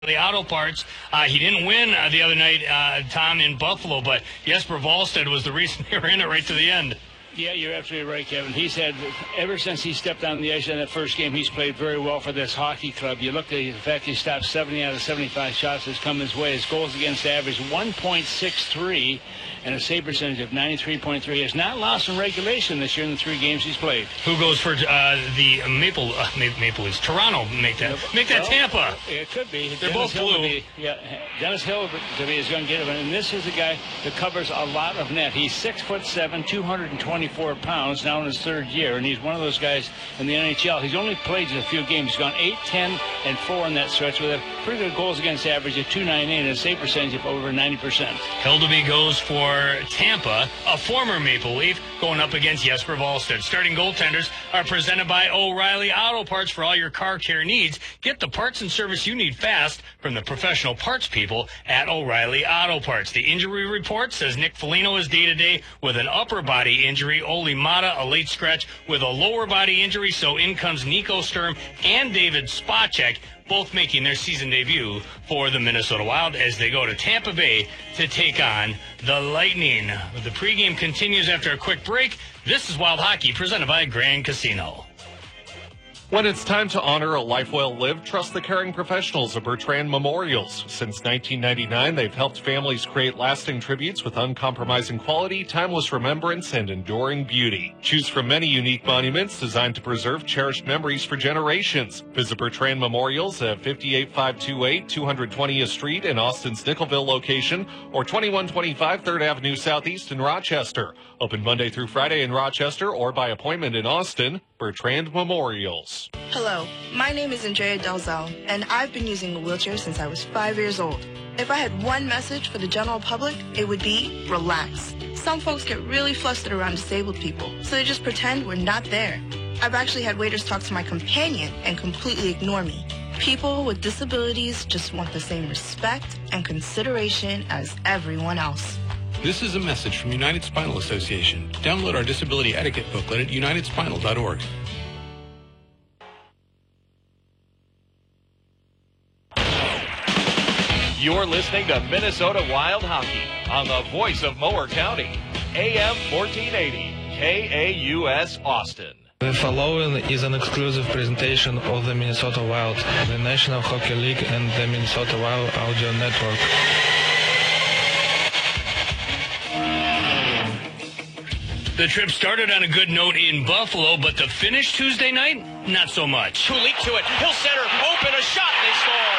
The auto parts. He didn't win the other night, Tom, in Buffalo, but Jesper Wallstedt was the reason they were in it right to the end. Yeah, you're absolutely right, Kevin. He's had, ever since he stepped on the ice in that first game, he's played very well for this hockey club. You look at the fact he stopped 70 out of 75 shots that's come his way. His goals against average 1.63 and a save percentage of 93.3. He has not lost in regulation this year in the 3 games he's played. Who goes for the Maple Leafs? Toronto make that Tampa. It could be. They're both blue. Dennis Hill is going to get it, and this is a guy that covers a lot of net. He's 6'7", 224 pounds, now in his 3rd year, and he's one of those guys in the NHL. He's only played just a few games. He's gone 8, 10, and 4 in that stretch with a pretty good goals against average of 2.98 and a save percentage of over 90%. Hildeby goes for Tampa, a former Maple Leaf, going up against Jesper Wallstedt. Starting goaltenders are presented by O'Reilly Auto Parts for all your car care needs. Get the parts and service you need fast from the professional parts people at O'Reilly Auto Parts. The injury report says Nick Foligno is day-to-day with an upper body injury. Oli Mata, a late scratch with a lower body injury. So in comes Nico Sturm and David Spacek, both making their season debut for the Minnesota Wild as they go to Tampa Bay to take on the Lightning. The pregame continues after a quick break. This is Wild Hockey presented by Grand Casino. When it's time to honor a life well lived, trust the caring professionals of Bertrand Memorials. Since 1999, they've helped families create lasting tributes with uncompromising quality, timeless remembrance, and enduring beauty. Choose from many unique monuments designed to preserve cherished memories for generations. Visit Bertrand Memorials at 58528 220th Street in Austin's Nickelville location or 2125 3rd Avenue Southeast in Rochester. Open Monday through Friday in Rochester or by appointment in Austin. Bertrand Memorials. Hello, my name is Andrea Dalzell, and I've been using a wheelchair since I was 5 years old. If I had one message for the general public, it would be relax. Some folks get really flustered around disabled people, so they just pretend we're not there. I've actually had waiters talk to my companion and completely ignore me. People with disabilities just want the same respect and consideration as everyone else. This is a message from United Spinal Association. Download our disability etiquette booklet at unitedspinal.org. You're listening to Minnesota Wild Hockey on the voice of Mower County, AM 1480, KAUS Austin. The following is an exclusive presentation of the Minnesota Wild, the National Hockey League, and the Minnesota Wild Audio Network. The trip started on a good note in Buffalo, but the finish Tuesday night, not so much. Kulik to it. He'll center. Open a shot. They score.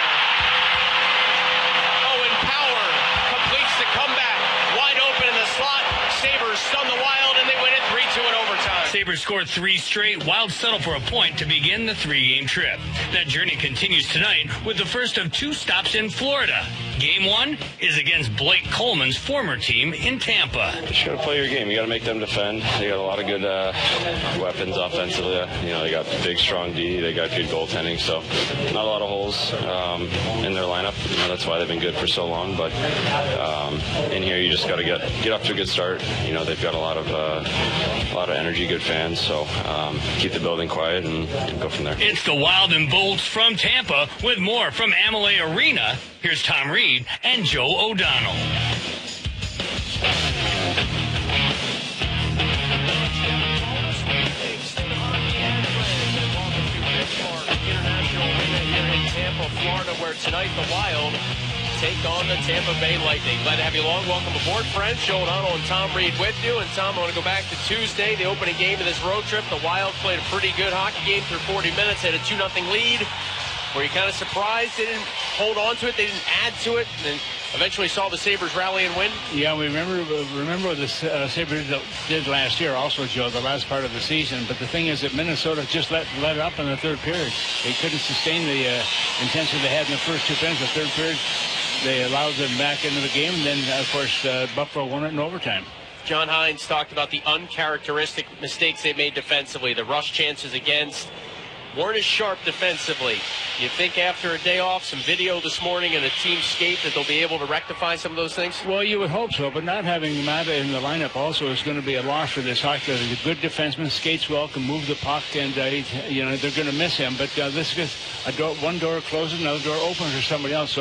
Owen Power completes the comeback. Wide open in the slot. Sabres stun the Wild, and they win it 3-2 in overtime. Sabres scored 3 straight. Wild settle for a point to begin the 3-game trip. That journey continues tonight with the first of 2 stops in Florida. Game 1 is against Blake Coleman's former team in Tampa. You just got to play your game. You got to make them defend. They got a lot of good weapons offensively. They got big, strong D. They got good goaltending. So not a lot of holes in their lineup. That's why they've been good for so long. But in here, you just got to get off to a good start. They've got a lot of energy, good fans. So keep the building quiet and go from there. It's the Wild and Bolts from Tampa with more from Amalie Arena. Here's Tom Reed and Joe O'Donnell. International Arena here in Tampa, Florida, where tonight the Wild take on the Tampa Bay Lightning. Glad to have you along. Welcome aboard, friends. Joe O'Donnell and Tom Reed with you. And Tom, I want to go back to Tuesday, the opening game of this road trip. The Wild played a pretty good hockey game through 40 minutes, had a 2-0 lead. Were you kind of surprised they didn't hold on to it, they didn't add to it, and then eventually saw the Sabres rally and win? Yeah, we remember what the Sabres did last year also, Joe, the last part of the season. But the thing is that Minnesota just let up in the 3rd period. They couldn't sustain the intensity they had in the first 2 periods. The 3rd period, they allowed them back into the game. And then, of course, Buffalo won it in overtime. John Hines talked about the uncharacteristic mistakes they made defensively, the rush chances against. weren't as sharp defensively. You think after a day off, some video this morning and a team skate that they'll be able to rectify some of those things? Well, you would hope so, but not having Mata in the lineup also is going to be a loss for this hockey. He's a good defenseman, skates well, can move the puck, and they're going to miss him. But this is one door closes, another door opens for somebody else. So